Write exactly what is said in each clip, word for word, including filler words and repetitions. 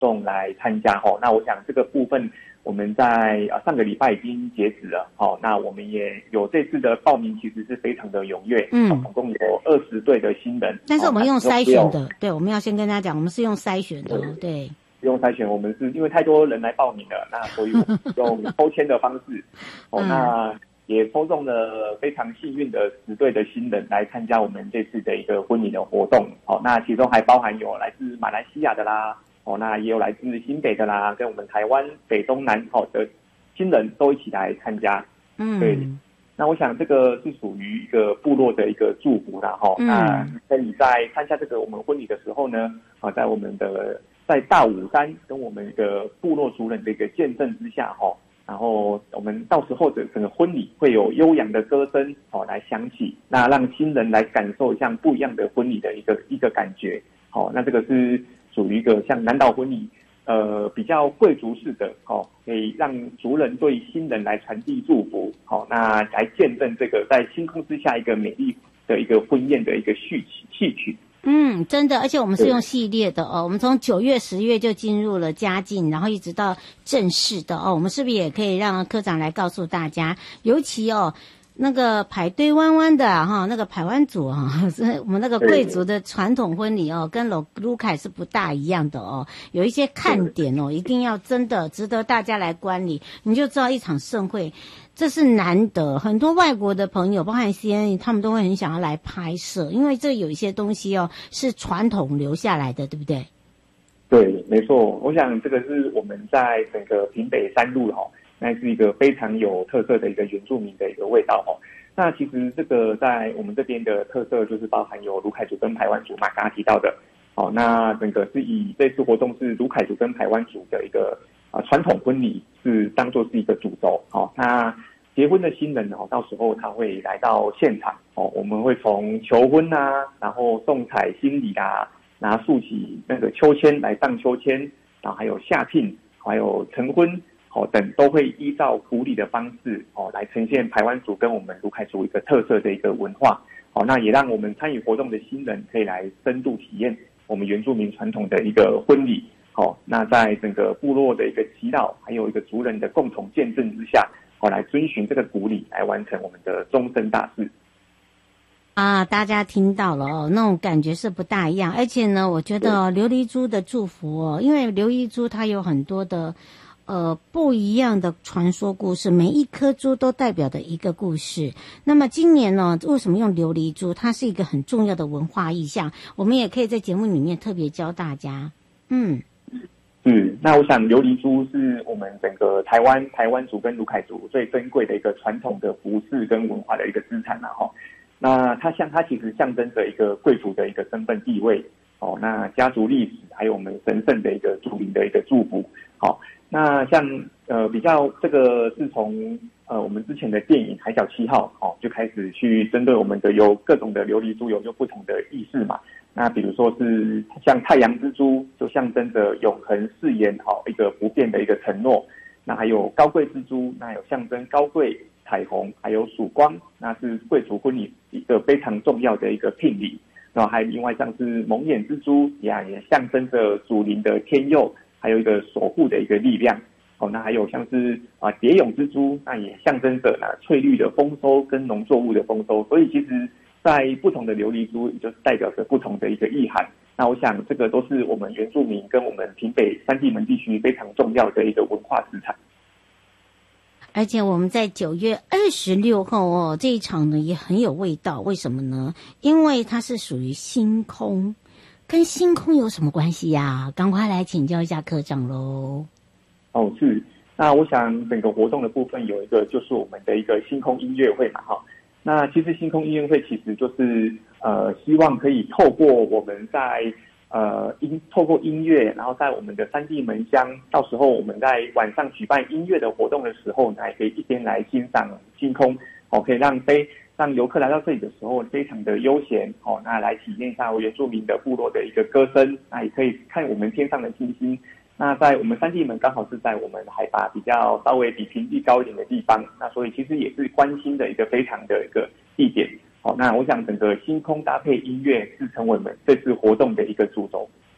众来参加哈。那我想这个部分我们在啊上个礼拜已经截止了，好，那我们也有这次的报名，其实是非常的踊跃，嗯，总共有二十队的新人， 但是我们用筛选的，对，我们要先跟大家讲，我们是用筛选的，对， 用筛选，我们是因为太多人来报名了，那所以我们用抽签的方式，哦，那也抽中了非常幸运的十队的新人来参加我们这次的一个婚礼的活动，哦，那其中还包含有来自马来西亚的啦。哦，那也有来自新北的啦，跟我们台湾北中南好的新人都一起来参加。嗯，对。那我想这个是属于一个部落的一个祝福啦，哈、嗯。那可以在参加这个我们婚礼的时候呢，啊，在我们的在大武山跟我们一个部落族人的一个见证之下，哈，然后我们到时候的整个婚礼会有悠扬的歌声哦来响起，那让新人来感受像不一样的婚礼的一个一个感觉。好、哦，那这个是属于一个像南岛婚礼，呃，比较贵族式的，哦，可以让族人对新人来传递祝福，好、哦，那来见证这个在星空之下一个美丽的一个婚宴的一个序曲戏曲。 嗯，真的，而且我们是用系列的哦，我们从九月、十月就进入了佳境，然后一直到正式的哦，我们是不是也可以让科长来告诉大家，尤其哦。那个排队弯弯的哈、啊，那个排湾族啊，我们那个贵族的传统婚礼哦，跟卢卢凯是不大一样的哦，有一些看点哦，一定要真的值得大家来观礼，你就知道一场盛会，这是难得，很多外国的朋友，包含 C N， 他们都会很想要来拍摄，因为这有一些东西哦是传统留下来的，对不对？ 对，没错，我想这个是我们在整个屏北山路哈。那是一个非常有特色的一个原住民的一个味道哦。那其实这个在我们这边的特色就是包含有卢凯族跟排湾族嘛，刚刚提到的哦。那整个是以这次活动是卢凯族跟排湾族的一个啊传统婚礼是当作是一个主轴哦。那结婚的新人哦，到时候他会来到现场哦，我们会从求婚啊，然后送彩新礼啊，拿竖起那个秋千来荡秋千，然后还有下聘，还有成婚。哦，等都会依照古礼的方式哦，来呈现排湾族跟我们卢凯族一个特色的一个文化。哦，那也让我们参与活动的新人可以来深度体验我们原住民传统的一个婚礼。哦，那在整个部落的一个祈祷，还有一个族人的共同见证之下，哦，来遵循这个古礼来完成我们的终身大事。 啊，大家听到了哦，那种感觉是不大一样。而且呢，我觉得、哦、琉璃珠的祝福哦，因为琉璃珠它有很多的。呃，不一样的传说故事，每一颗珠都代表的一个故事。那么今年呢，为什么用琉璃珠？它是一个很重要的文化意象，我们也可以在节目里面特别教大家。嗯， 是。那我想琉璃珠是我们整个台湾台湾族跟卢凯族最珍贵的一个传统的服饰跟文化的一个资产啦哈。那它像它其实象征着一个贵族的一个身份地位哦，那家族历史还有我们神圣的一个祖灵的一个祝福。好。那像呃比较这个是从呃我们之前的电影《海角七号》哦就开始去针对我们的有各种的琉璃珠有有不同的意思嘛。那比如说是像太阳之珠，就象征着永恒誓言好一个不变的一个承诺。那还有高贵之珠，那有象征高贵、彩虹，还有曙光，那是贵族婚礼一个非常重要的一个聘礼。然后还有另外像是蒙眼之珠，也也象征着祖灵的天佑。还有一个守护的一个力量，哦，那还有像是啊蝶蛹之珠，那也象征着呢翠绿的丰收跟农作物的丰收，所以其实，在不同的琉璃珠，也就是代表着不同的一个意涵。那我想这个都是我们原住民跟我们屏北三地门地区非常重要的一个文化资产。 而且我们在九月二十六号哦，这一场呢也很有味道，为什么呢？因为它是属于星空。跟星空有什么关系呀、啊？赶快来请教一下科长喽。 哦，是。那我想整个活动的部分有一个就是我们的一个星空音乐会嘛，哈。那其实星空音乐会其实就是呃，希望可以透过我们在呃音透过音乐，然后在我们的三地门乡，到时候我们在晚上举办音乐的活动的时候，还可以一边来欣赏星空，哦，可以让非。让游客来到这里的时候非常的悠闲哦，那来体验一下原住民的部落的一个歌声，那也可以看我们天上的星星。那在我们三地门刚好是在我们海拔比较稍微比平地高一点的地方，那所以其实也是观星的一个非常的一个地点。好，那我想整个星空搭配音乐是成为我们这次活动的一个主轴。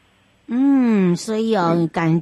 嗯，所以哦，感